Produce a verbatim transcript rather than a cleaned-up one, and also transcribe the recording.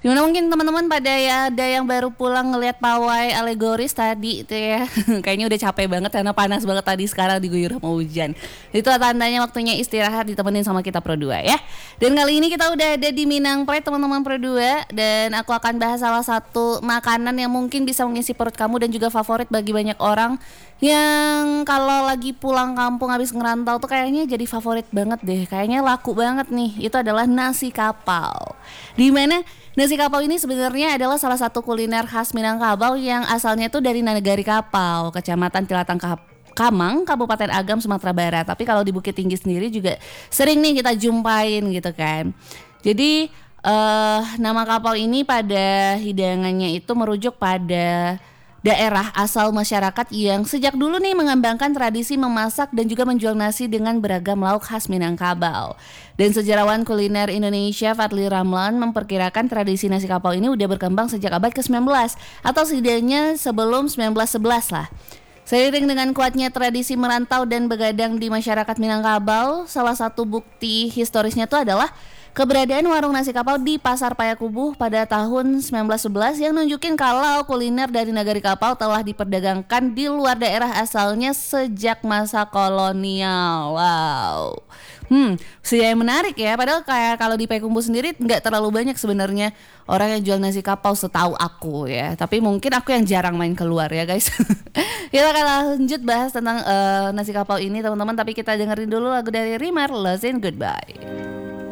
Dimana mungkin teman-teman pada ya ada yang baru pulang ngelihat pawai alegoris tadi itu ya. Kayaknya udah capek banget karena panas banget tadi, sekarang diguyur sama hujan. Itu tandanya waktunya istirahat, ditemenin sama kita Pro dua ya. Dan kali ini kita udah ada di Minang Pride teman-teman Pro dua, dan aku akan bahas salah satu makanan yang mungkin bisa mengisi perut kamu dan juga favorit bagi banyak orang yang kalau lagi pulang kampung habis ngerantau tuh kayaknya jadi favorit banget deh. Kayaknya laku banget nih. Itu adalah nasi kapau. Di mana nasi kapau ini sebenarnya adalah salah satu kuliner khas Minangkabau yang asalnya tuh dari Nagari Kapau, Kecamatan Tilatang Kap- Kamang, Kabupaten Agam, Sumatera Barat. Tapi kalau di Bukit Tinggi sendiri juga sering nih kita jumpain gitu kan. Jadi uh, nama kapau ini pada hidangannya itu merujuk pada daerah asal masyarakat yang sejak dulu nih mengembangkan tradisi memasak dan juga menjual nasi dengan beragam lauk khas Minangkabau. Dan sejarawan kuliner Indonesia Fadli Ramlan memperkirakan tradisi nasi kapau ini udah berkembang sejak abad ke sembilan belas atau setidaknya sebelum sembilan belas sebelas lah. Seiring dengan kuatnya tradisi merantau dan begadang di masyarakat Minangkabau, salah satu bukti historisnya itu adalah keberadaan warung nasi kapau di Pasar Payakumbuh pada tahun sembilan belas sebelas yang nunjukin kalau kuliner dari Nagari Kapau telah diperdagangkan di luar daerah asalnya sejak masa kolonial. Wow. Hmm, sih yang menarik ya. Padahal kayak kalau di Payakumbuh sendiri nggak terlalu banyak sebenarnya orang yang jual nasi kapau setahu aku ya. Tapi mungkin aku yang jarang main keluar ya guys. Kita akan lanjut bahas tentang uh, nasi kapau ini teman-teman. Tapi kita dengerin dulu lagu dari Rimar, Lost in Goodbye.